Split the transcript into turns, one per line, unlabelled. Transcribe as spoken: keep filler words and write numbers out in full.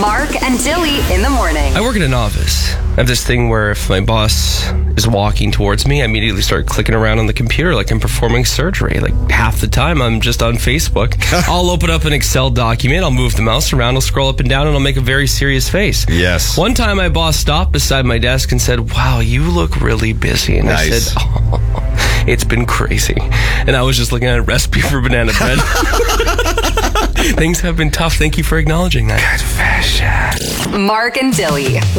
Mark and Dilly in the morning.
I work in an office. I have this thing where if my boss is walking towards me, I immediately start clicking around on the computer like I'm performing surgery. Like half the time I'm just on Facebook. I'll open up an Excel document, I'll move the mouse around, I'll scroll up and down, and I'll make a very serious face.
Yes.
One time my boss stopped beside my desk and said, "Wow, you look really busy." And
Nice.
I said, "Oh, it's been crazy." And I was just looking at a recipe for banana bread. Things have been tough. Thank you for acknowledging that.
Good fashion.
Mark and Dilly.